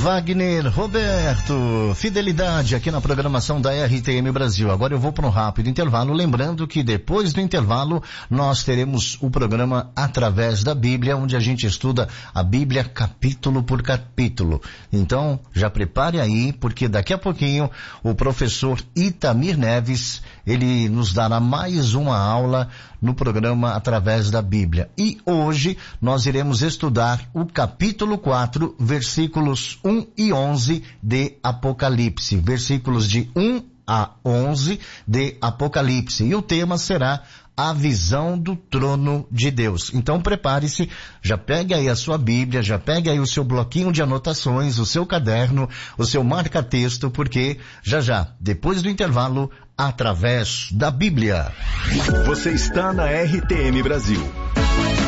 Wagner Roberto, fidelidade aqui na programação da RTM Brasil. Agora eu vou para um rápido intervalo, lembrando que depois do intervalo nós teremos o programa Através da Bíblia, onde a gente estuda a Bíblia capítulo por capítulo. Então já prepare aí, porque daqui a pouquinho o professor Itamir Neves, ele nos dará mais uma aula no programa Através da Bíblia. E hoje nós iremos estudar o capítulo 4, versículos 1 e 11 de Apocalipse. Versículos de 1 a 11 de Apocalipse. E o tema será a visão do trono de Deus. Então prepare-se, já pegue aí a sua Bíblia, já pegue aí o seu bloquinho de anotações, o seu caderno, o seu marca-texto, porque já, depois do intervalo, Através da Bíblia. Você está na RTM Brasil.